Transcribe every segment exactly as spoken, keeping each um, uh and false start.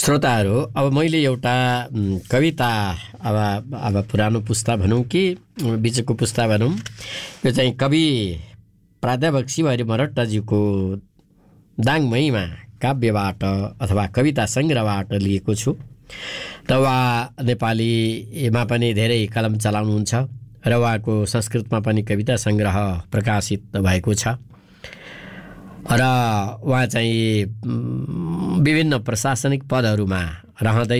श्रोताहरू, अब मैले एउटा कविता अब अब पुरानो पुस्ता भनौँ कि बिचको पुस्ता भनौँ, यो चाहिँ कवि प्राध्यापक शिवहरि मरट्टज्यूको दाङ महिमा काव्यबाट अथवा कविता सङ्ग्रहबाट लिएको छु। त उहाँ नेपालीमा पनि धेरै कलम चलाउनुहुन्छ र उहाँको संस्कृतमा पनि कविता सङ्ग्रह प्रकाशित भएको छ र उहाँ चाहिँ विभिन्न प्रशासनिक पदहरूमा रहँदै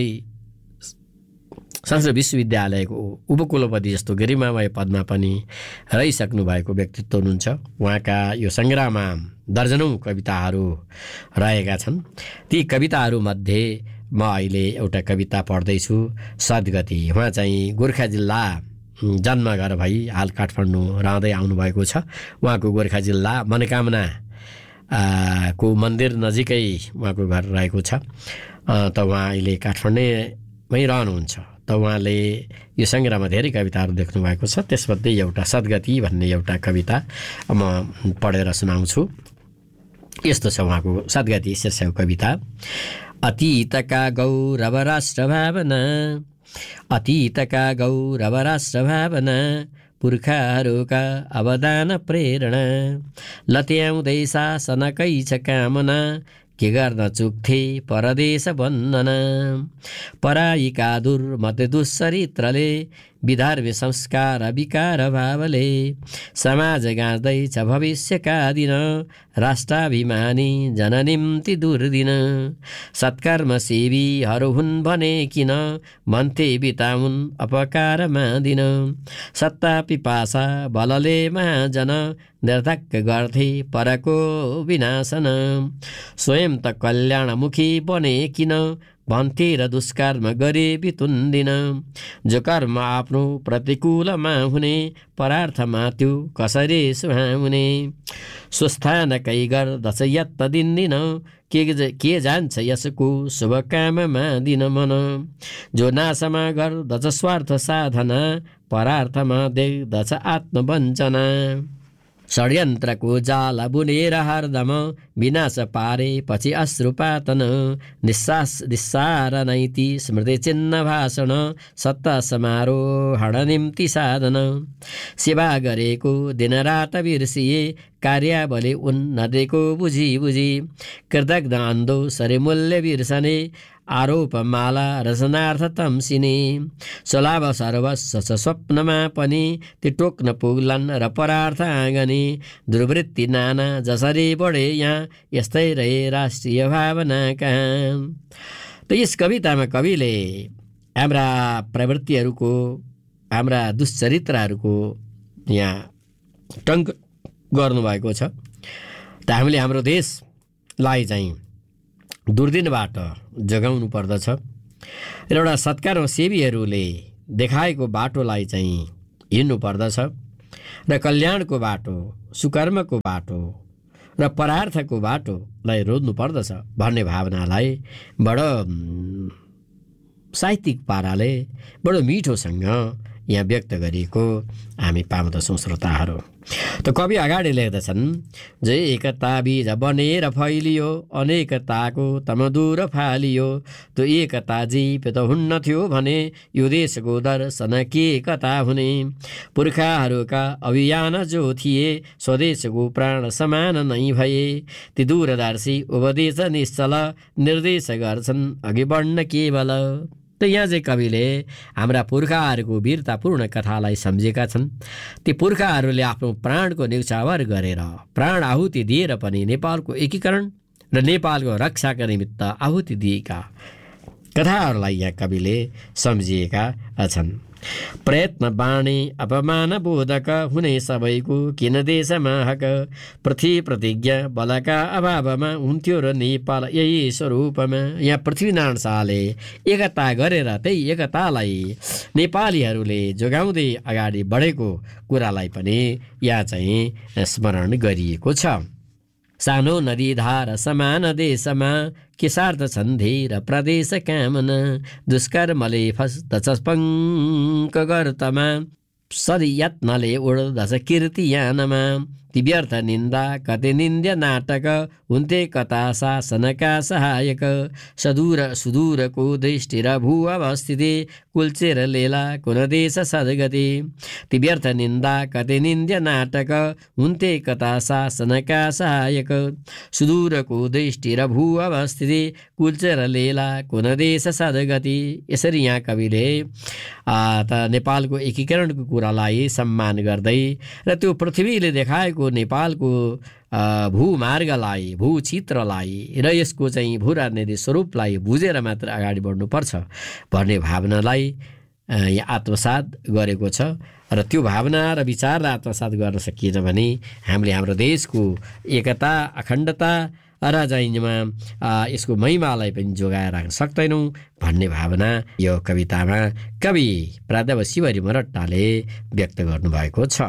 संस्कृत विश्वविद्यालयको उपकुलपति जस्तो गरिमामय पदमा पनि रहिसक्नु भएको व्यक्तित्व हुनुहुन्छ। उहाँका यो सङ्ग्रहमा दर्जनौँ कविताहरू रहेका छन्। ती कविताहरूमध्ये म अहिले एउटा कविता पढ्दैछु, सद्गति। उहाँ चाहिँ गोर्खा जिल्ला जन्म घर भई हाल काठमाडौँ रहँदै आउनुभएको छ। उहाँको गोर्खा जिल्ला मनोकामना को मन्दिर नजिकै उहाँको घर रहेको छ। त उहाँ अहिले काठमाडौँमै रहनुहुन्छ। त उहाँले यो सङ्ग्रहमा धेरै कविताहरू देख्नु भएको छ। त्यसमध्ये एउटा सद्गति भन्ने एउटा कविता म पढेर सुनाउँछु। यस्तो छ उहाँको सद्गति शीर्षक कविता। अतीतका गौरव राष्ट्र भावना, अतीतका गौरव राष्ट्र भावना, पुर्खाहरूका अवदान प्रेरणा, लत्याउँदै शासनकै छ कामना, के गर्न चुक्थे परदेश वन्दना, पराईका दुर्मत दुश्चरित्रले, विधर्मी संस्कार विकार भावले, समाज गाँच्दैछ भविष्यका दिन, राष्ट्राभिमानी जननिम्ति दुर्दिन, सत्कर्म सेवीहरू हुन् भने किन, भन्थे बिताउन् अपकारमा दिन, सत्ता पिपासा बलले महाजन, निर्धक्क गर्थे परको विनाशन, स्वयं त कल्याणमुखी बने किन, भन्थे र दुष्कर्म गरे बितुन्दिन, जो कर्म आफ्नो प्रतिकूलमा हुने, परार्थमा त्यो कसरी सुहाउने, स्वस्थानकै गर्दछ यत्त दिनदिन, के के जान्छ यसको शुभ काममा दिन मन, जो नाशमा गर्दछ स्वार्थ साधना, परार्थमा देख्दछ आत्मवञ्चना, षड्यन्त्रको जाल बुनेर हरदम, विनाश पारे पछि अश्रुपातन, निस्सास निस्सार नैति स्मृति चिन्ह भाषण, सत्ता समारोहण निम्ति साधन, सेवा गरेको दिनरात बिर्सिए, कार्यावली उन्नतिको बुझी बुझी, कृतज्ञ अन्धो सरे मूल्य बिर्सने, आरोप माला रचनार्थ तम्सिने, स्वलाभ सर्वस्व स्वप्नमा पनि, ती टोक्न पुग्लान् र परार्थ आँगने, दुर्वृत्ति नाना जसरी बढे यहाँ, यस्तै रहे राष्ट्रिय भावना कहाँ। त यस कवितामा कविले हाम्रा प्रवृत्तिहरूको, हाम्रा दुश्चरित्रहरूको यहाँ टङ्क गर्नुभएको छ। त हामीले हाम्रो देशलाई चाहिँ दुर्दिनबाट जगाउनु पर्दछ र एउटा सत्कर्म सेवीहरूले देखाएको बाटोलाई चाहिँ हिँड्नु पर्दछ र कल्याणको बाटो, सुकर्मको बाटो र परार्थको बाटोलाई रोज्नु पर्दछ भन्ने भावनालाई बडो साहित्यिक पाराले बडो मिठोसँग यहाँ व्यक्त गरिएको हामी पाउँदछौँ श्रोताहरू। त कवि अगाडि लेख्दछन्, जे एकता बीज बनेर फैलियो, अनेकताको तमदूर फालियो, त्यो एकता जीव त हुन्न थियो भने, यो देशको दर्शन के कता हुने, पुर्खाहरूका अभियान जो थिए, स्वदेशको प्राण समान नै भए, ती दूरदर्शी उपदेश निश्चल, निर्देश गर्छन् अघि बढ्न केवल। त यहाँ चाहिँ कविले हाम्रा पुर्खाहरूको वीरतापूर्ण कथालाई सम्झेका छन्। ती पुर्खाहरूले आफ्नो प्राणको न्यौछावर गरेर, प्राण आहुति दिएर पनि नेपालको एकीकरण र नेपालको रक्षाका निमित्त आहुति दिएका कथाहरूलाई यहाँ कविले सम्झिएका छन्। प्रयत्न बाणे अपमान बोधक, हुने सबैको किन देशमा हक, पृथ्वी प्रतिज्ञा बलका अभावमा, हुन्थ्यो र नेपाल यही स्वरूपमा। यहाँ पृथ्वीनारायण शाहले एकता गरेर त्यही एकतालाई नेपालीहरूले जोगाउँदै अगाडि बढेको कुरालाई पनि यहाँ चाहिँ स्मरण गरिएको छ। सानो नदी धार समान देशमा, के सार्थ छन् धेर प्रदेश कामना, दुष्कर्मले फस्दछ पङ्क गर्तमा, सदी यत्नले उड्दछ कीर्ति यानमा, ती व्यर्थ निन्दा कति निन्द्य नाटक हुन्थे कथा शासनका सहायक सदूर सुदूरको दृष्टि र भू अवस्थिति कुल्चेर लेला कुन देश सद्गति ती व्यर्थ निन्दा कति निन्द्य नाटक हुन्थे कथा शासनका सहायक सुदूरको दृष्टि र भू अवस्थिति कुल्चेर लेला कुन देश सद्गति। यसरी यहाँ कविले त नेपालको एकीकरणको कुरालाई सम्मान गर्दै र त्यो पृथ्वीले देखाएको नेपालको भूमार्गलाई भूचित्रलाई र यसको चाहिँ भू राजनीतिक स्वरूपलाई बुझेर मात्र अगाडि बढ्नुपर्छ भन्ने भावनालाई आत्मसात गरेको छ। र त्यो भावना र विचारलाई आत्मसात गर्न सकिएन भने हामीले हाम्रो देशको एकता अखण्डता र जाइमा यसको महिमालाई पनि जोगाएर राख्न सक्दैनौँ भन्ने भावना यो कवितामा कवि प्राध्यापक शिवहरि मरट्टाले व्यक्त गर्नुभएको छ।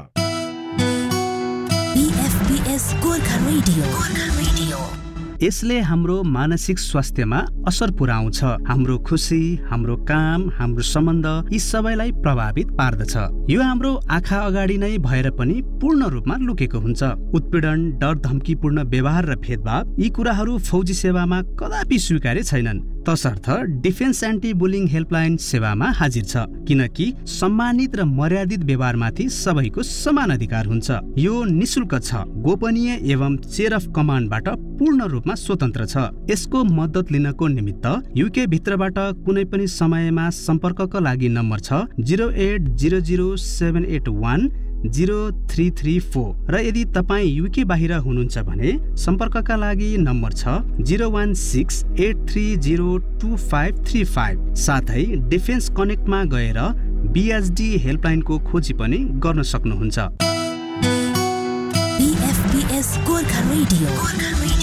यसले हाम्रो मानसिक स्वास्थ्यमा असर पुर्याउँछ। हाम्रो खुसी, हाम्रो काम, हाम्रो सम्बन्ध यी सबैलाई प्रभावित पार्दछ। यो हाम्रो आँखा अगाडि नै भएर पनि पूर्ण रूपमा लुकेको हुन्छ। उत्पीडन, डर, धम्कीपूर्ण व्यवहार र भेदभाव यी कुराहरू फौजी सेवामा कदापि स्वीकार्य छैनन्। तसर्थ डिफेन्स एन्टी बुलिङ हेल्पलाइन सेवामा हाजिर छ, किनकि सम्मानित र मर्यादित व्यवहारमाथि सबैको समान अधिकार हुन्छ। यो निशुल्क छ, गोपनीय एवं चेयर अफ कमान्डबाट पूर्ण रूपमा स्वतन्त्र छ। यसको मद्दत लिनको निमित्त युके भित्रबाट कुनै पनि समयमा सम्पर्कका लागि नम्बर छ zero at zero zero seven at one zero three three four र यदि तपाईँ युके बाहिर हुनुहुन्छ भने सम्पर्कका लागि नम्बर छ zero one six at three zero two five three five. साथै डिफेन्स कनेक्टमा गएर बिएचडी हेल्पलाइनको खोजी पनि गर्न सक्नुहुन्छ। बीएफपीएस गोर्खा रेडियो।